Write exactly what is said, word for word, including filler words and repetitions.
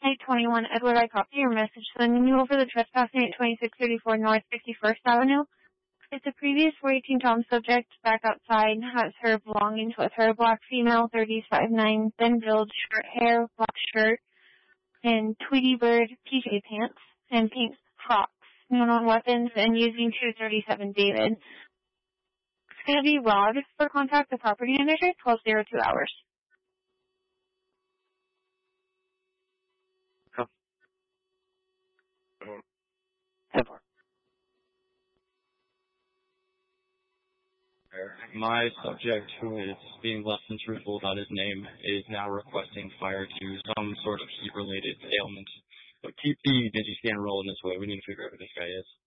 eight twenty-one Edward, I copy your message, sending you over the trespassing at twenty-six thirty-four North fifty-first Avenue. It's a previous four eighteen Tom subject back outside, has her belongings with her, black female, thirty five nine, thin build, short hair, black shirt, and Tweety Bird P J pants, and pink Crocs, known on weapons, and using two thirty-seven David. It's going to be Rod for contact the property manager, twelve oh two hours. Oh. Oh. My subject, who is being less than truthful about his name, is now requesting fire to some sort of heat-related ailment. But keep the Digi scan rolling this way. We need to figure out who this guy is.